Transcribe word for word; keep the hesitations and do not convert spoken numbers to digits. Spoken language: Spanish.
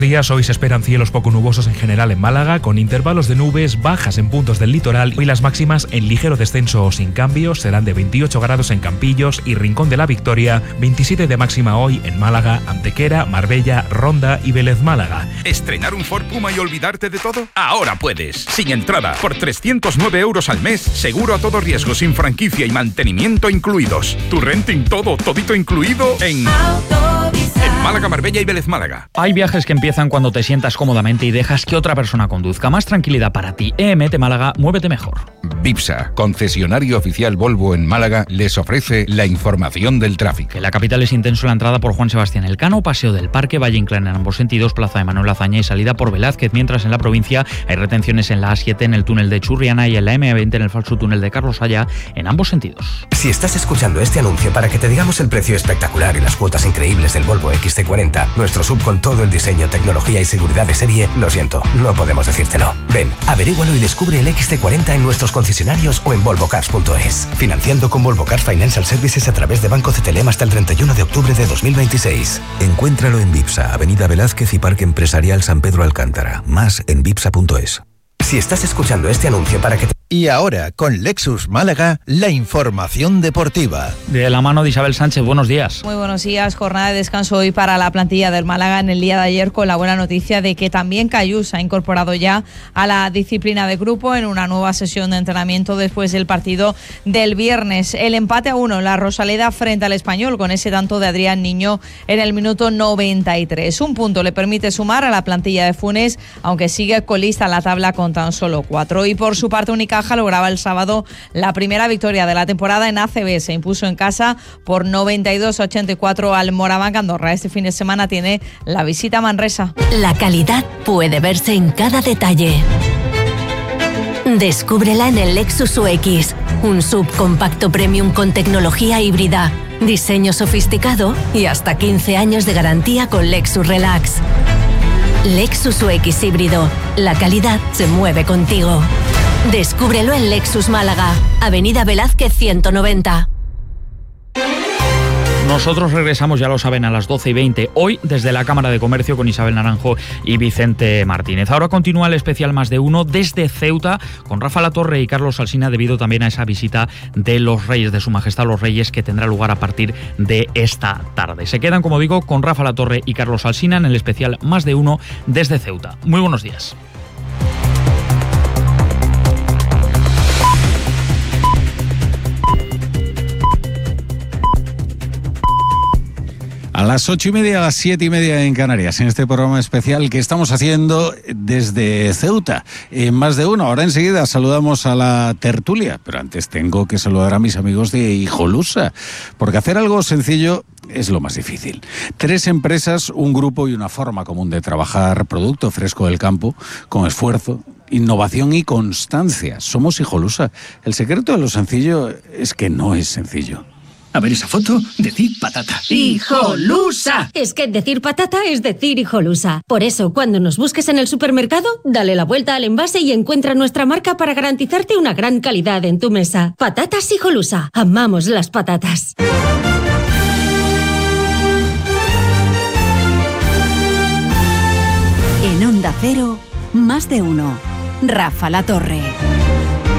Días hoy se esperan cielos poco nubosos en general en Málaga, con intervalos de nubes bajas en puntos del litoral, y las máximas en ligero descenso o sin cambios serán de veintiocho grados en Campillos y Rincón de la Victoria, veintisiete de máxima hoy en Málaga, Antequera, Marbella, Ronda y Vélez Málaga. ¿Estrenar un Ford Puma y olvidarte de todo? Ahora puedes. Sin entrada, por trescientos nueve euros al mes, seguro a todo riesgo, sin franquicia y mantenimiento incluidos. Tu renting todo, todito incluido en... En Málaga, Marbella y Vélez Málaga. Hay viajes que empiezan cuando te sientas cómodamente y dejas que otra persona conduzca. Más tranquilidad para ti. E M T Málaga, muévete mejor. Vipsa, concesionario oficial Volvo en Málaga, les ofrece la información del tráfico. En la capital es intenso la entrada por Juan Sebastián Elcano, Paseo del Parque, Valle Inclán en ambos sentidos, Plaza de Manuel Azaña y salida por Velázquez, mientras en la provincia hay retenciones en la A siete, en el túnel de Churriana y en la M veinte en el falso túnel de Carlos Haya, en ambos sentidos. Si estás escuchando este anuncio para que te digamos el precio espectacular y las cuotas increíbles del Volvo X C cuarenta, nuestro sub con todo el diseño, tecnología y seguridad de serie, lo siento, no podemos decírtelo. Ven, averígualo y descubre el X C cuarenta en nuestros concesionarios o en volvo cars punto es. Financiando con Volvo Cars Financial Services a través de Banco C T L M hasta el treinta y uno de octubre de dos mil veintiséis. Encuéntralo en Vipsa, Avenida Velázquez y Parque Empresarial San Pedro Alcántara. Más en vipsa punto es. Si estás escuchando este anuncio para que te... Y ahora, con Lexus Málaga, la información deportiva. De la mano de Isabel Sánchez, buenos días. Muy buenos días. Jornada de descanso hoy para la plantilla del Málaga en el día de ayer, con la buena noticia de que también Cayús ha incorporado ya a la disciplina de grupo en una nueva sesión de entrenamiento después del partido del viernes. El empate a uno en la Rosaleda frente al Español, con ese tanto de Adrián Niño en el minuto noventa y tres. Un punto le permite sumar a la plantilla de Funes, aunque sigue colista en la tabla con tan solo cuatro. Y por su parte, Unicaja lograba el sábado la primera victoria de la temporada en A C B. Se impuso en casa por noventa y dos a ochenta y cuatro al Moraván Andorra. Este fin de semana tiene la visita a Manresa. La calidad puede verse en cada detalle. Descúbrela en el Lexus U X, un subcompacto premium con tecnología híbrida, diseño sofisticado y hasta quince años de garantía con Lexus Relax. Lexus U X híbrido. La calidad se mueve contigo. Descúbrelo en Lexus Málaga, Avenida Velázquez ciento noventa. Nosotros regresamos, ya lo saben, a las doce y veinte, hoy desde la Cámara de Comercio con Isabel Naranjo y Vicente Martínez. Ahora continúa el especial Más de Uno desde Ceuta con Rafa Latorre y Carlos Alsina, debido también a esa visita de los Reyes, de Su Majestad los Reyes, que tendrá lugar a partir de esta tarde. Se quedan, como digo, con Rafa Latorre y Carlos Alsina en el especial Más de Uno desde Ceuta. Muy buenos días. A las ocho y media, a las siete y media en Canarias, en este programa especial que estamos haciendo desde Ceuta, en Más de Uno. Ahora enseguida saludamos a la tertulia, pero antes tengo que saludar a mis amigos de Hijolusa, porque hacer algo sencillo es lo más difícil. Tres empresas, un grupo y una forma común de trabajar producto fresco del campo, con esfuerzo, innovación y constancia. Somos Hijolusa. El secreto de lo sencillo es que no es sencillo. A ver esa foto, decir patata. ¡Hijolusa! Es que decir patata es decir Hijolusa. Por eso, cuando nos busques en el supermercado, dale la vuelta al envase y encuentra nuestra marca para garantizarte una gran calidad en tu mesa. Patatas Hijolusa. Amamos las patatas. En Onda Cero, Más de Uno. Rafa Latorre.